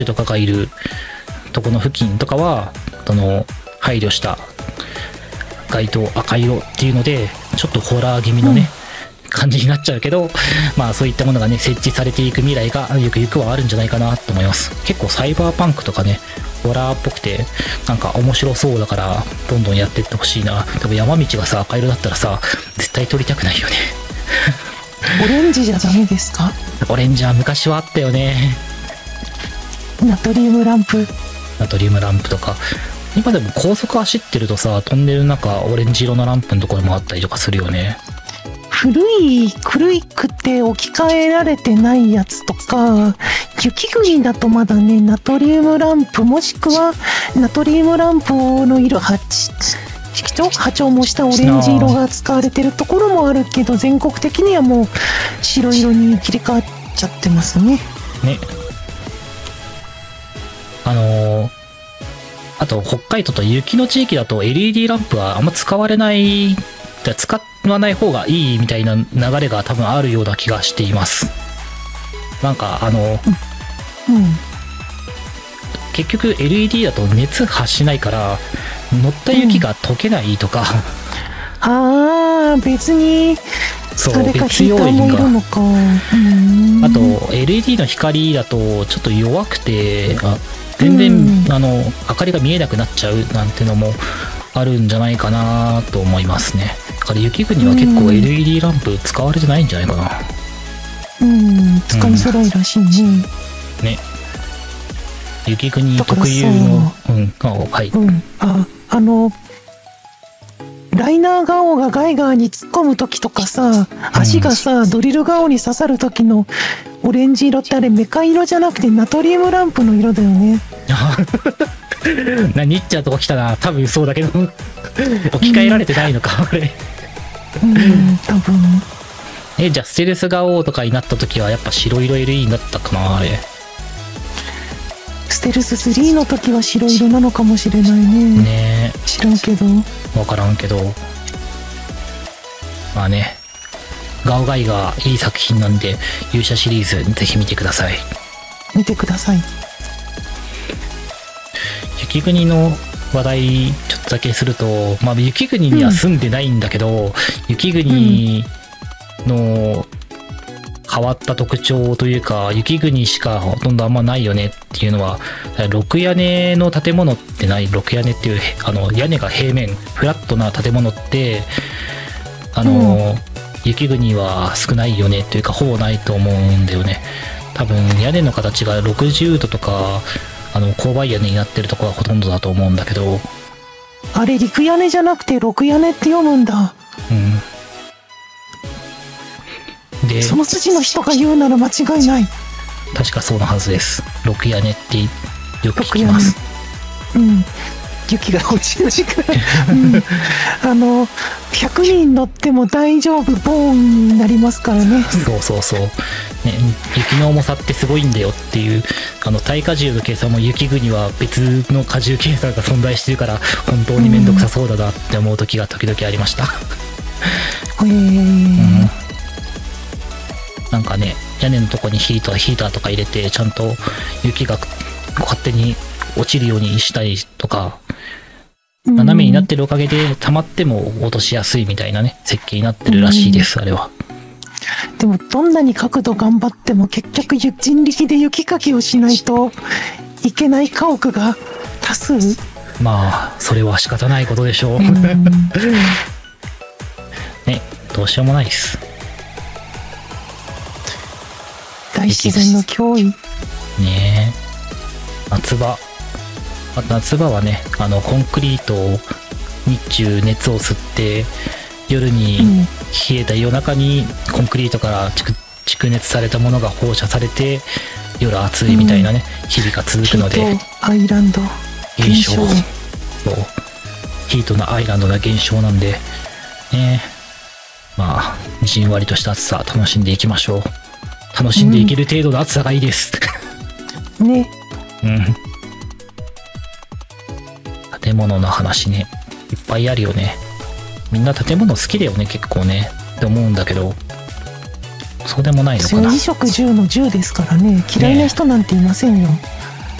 とかがいるとこの付近とかは配慮した街灯赤色っていうのでちょっとホラー気味のね、感じになっちゃうけど、まあそういったものがね設置されていく未来がゆくゆくはあるんじゃないかなと思います。結構サイバーパンクとかねホラーっぽくてなんか面白そうだからどんどんやってってほしいな。でも山道がさ赤色だったらさ絶対撮りたくないよね。 オレンジじゃダメですか？ オレンジは昔はあったよね。 ナトリウムランプとか今でも高速走ってるとさトンネルの中オレンジ色のランプのところもあったりとかするよね。 古くて置き換えられてないやつとか、雪国だとまだねナトリウムランプもしくはナトリウムランプの色波長もしたオレンジ色が使われてるところもあるけど、全国的にはもう白色に切り替わっちゃってますね。 ね。あと北海道と雪の地域だと LED ランプはあんま使わない方がいいみたいな流れが多分あるような気がしています。なんか結局 LED だと熱発しないから乗った雪が溶けないとか、 別に誰かヒーターもいるのか。 あと LED の光だとちょっと弱くて全然明かりが見えなくなっちゃうなんてのもあるんじゃないかなと思いますね。だから雪国は結構 LED ランプ使われてないんじゃないかな。 使いづらいらしいね。 ね。雪国特有のライナー顔がガイガーに突っ込む時とかさ、足がさドリル顔に刺さる時のオレンジ色ってあれメカ色じゃなくてナトリウムランプの色だよね。 ニッチなとこ来たな。多分そうだけど置き換えられてないのかあれ。 多分。 じゃあステルスガオーとかになった時はやっぱ白色 LED になったかなあれ。 ステルス3の時は白色なのかもしれないね。 ねえ。 知らんけど。 わからんけど。まあね。ガオガイがいい作品なんで勇者シリーズぜひ見てください。 見てください。雪国の話題ちょっとだけすると、まあ雪国には住んでないんだけど、雪国の変わった特徴というか雪国しかほとんどあんまないよねっていうのは、六屋根の建物ってない。六屋根っていう屋根が平面フラットな建物って雪国は少ないよねというかほぼないと思うんだよね。多分屋根の形が60度とか勾配屋根になってるところがほとんどだと思うんだけど、 あれ陸屋根じゃなくて六屋根って読むんだ。でその筋の人が言うなら間違いない。 確かそうなはずです。六屋根ってよく聞きます。 雪が落ちる時間100人乗っても大丈夫ボーンになりますからね。 そうね、雪の重さってすごいんだよっていう耐荷重の計算も雪国は別の荷重計算が存在してるから本当に面倒くさそうだなって思う時が時々ありました。なんかね屋根のとこにヒーターとか入れてちゃんと雪が勝手に落ちるようにしたりとか、斜めになってるおかげで溜まっても落としやすいみたいなね設計になってるらしいです。あれはでもどんなに角度頑張っても結局人力で雪かきをしないといけない家屋が多数。 まあそれは仕方ないことでしょう。ね、どうしようもないです。 大自然の脅威ね。夏場はねコンクリートを日中熱を吸って夜に冷えた夜中にコンクリートから蓄熱されたものが放射されて夜暑いみたいなね、日々が続くので、 ヒートアイランド現象。 そうヒートのアイランドな現象なんでね。まあじんわりとした暑さ楽しんでいきましょう。楽しんでいける程度の暑さがいいですね。 建物の話ねいっぱいあるよね。みんな建物好きだよね結構ねって思うんだけど、そうでもないのかな。 衣食住の住ですからね。嫌いな人なんていませんよ。